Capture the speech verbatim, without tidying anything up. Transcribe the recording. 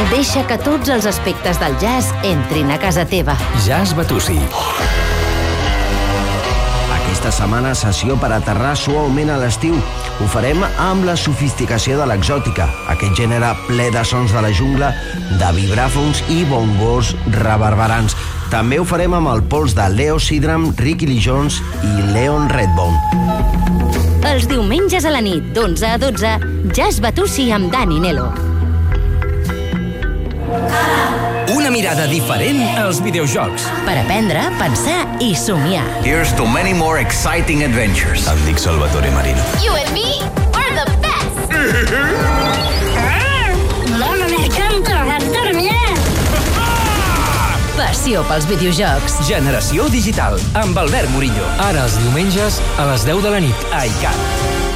Deixa que tots els aspectes del jazz entrin a casa teva. Jazz Batussi. Aquesta setmana, sessió per aterrar suaument a l'estiu. Ho farem amb la sofisticació de l'exòtica, aquest gènere ple de sons de la jungla, de vibràfons i bongos reverberants. També ho farem amb el pols de Leo Sidram, Ricky Lee Jones i Leon Redbone. Els diumenges a la nit, d'onze a dotze, Jazz Batussi amb Dani Nelo. Una mirada diferent als videojocs. Per aprendre, pensar i somiar. Here's to many more exciting adventures. Em dic Salvatore Marino. You and me, we're the best! Mamma mia, canto, dormir! Passió pels videojocs. Generació digital, amb Albert Murillo. Ara els diumenges a les deu de la nit a iCat.